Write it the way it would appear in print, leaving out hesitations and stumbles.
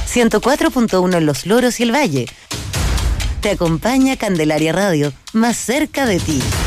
104.1 en Los Loros y el Valle. Te acompaña Candelaria Radio, más cerca de ti.